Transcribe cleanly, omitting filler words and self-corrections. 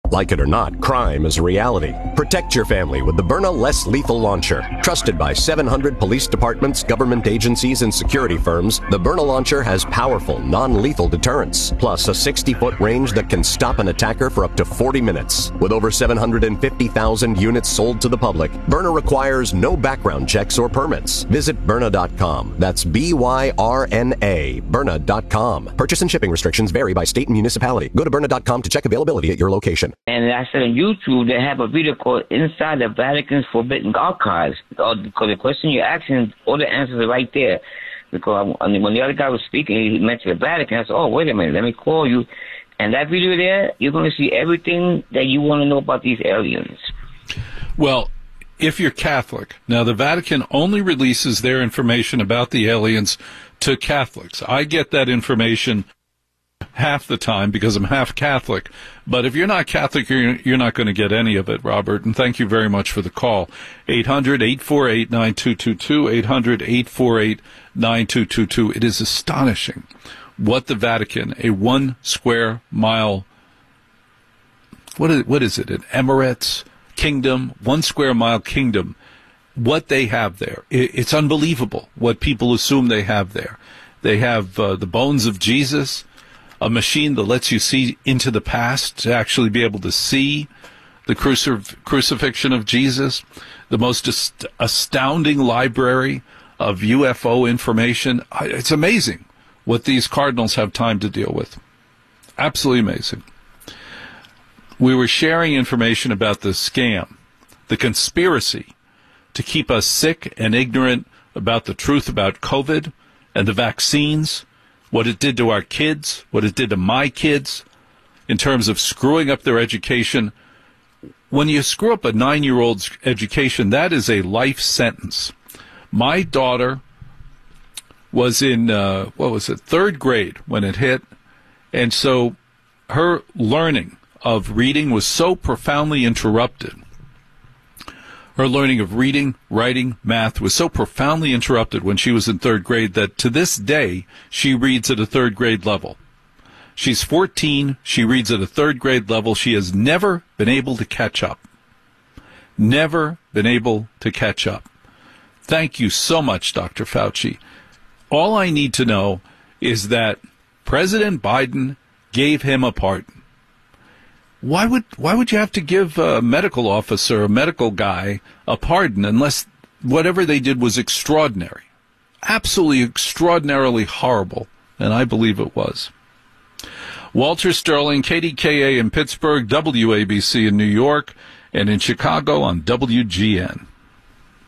Like it or not, crime is a reality. Protect your family with the Byrna Less Lethal Launcher. Trusted by 700 police departments, government agencies, and security firms, the Byrna Launcher has powerful, non-lethal deterrence, plus a 60-foot range that can stop an attacker for up to 40 minutes. With over 750,000 units sold to the public, Byrna requires no background checks or permits. Visit Byrna.com. That's B-Y-R-N-A, Byrna.com. Purchase and shipping restrictions vary by state and municipality. Go to Byrna.com to check availability at your location. And I said on YouTube, they have a video called Inside the Vatican's Forbidden Archives. Because the question you're asking, all the answers are right there. Because when the other guy was speaking, he mentioned the Vatican. I said, oh, wait a minute, let me call you. And that video there, you're going to see everything that you want to know about these aliens. Well, if you're Catholic, now the Vatican only releases their information about the aliens to Catholics. I get that information half the time because I'm half Catholic. But if you're not Catholic, you're not going to get any of it, Robert. And thank you very much for the call. 800-848-9222, 800-848-9222. It is astonishing what the Vatican, a 1 square mile, what is it, an Emirates kingdom, 1 square mile kingdom, what they have there. It's unbelievable what people assume they have there. They have the bones of Jesus, a machine that lets you see into the past to actually be able to see the crucifixion of Jesus, the most astounding library of UFO information. It's amazing what these cardinals have time to deal with. Absolutely amazing. We were sharing information about the scam, the conspiracy to keep us sick and ignorant about the truth about COVID and the vaccines, what it did to our kids, what it did to my kids in terms of screwing up their education. When you screw up a 9-year-old's education, that is a life sentence. My daughter was in, 3rd grade when it hit, and so her learning of reading was so profoundly interrupted. Her learning of reading, writing, math was so profoundly interrupted when she was in 3rd grade that to this day, she reads at a 3rd grade level. She's 14. She reads at a 3rd grade level. She has never been able to catch up. Never been able to catch up. Thank you so much, Dr. Fauci. All I need to know is that President Biden gave him a pardon. Why would you have to give a medical officer, a medical guy, a pardon unless whatever they did was extraordinary? Absolutely extraordinarily horrible, and I believe it was. Walter Sterling, KDKA in Pittsburgh, WABC in New York, and in Chicago on WGN.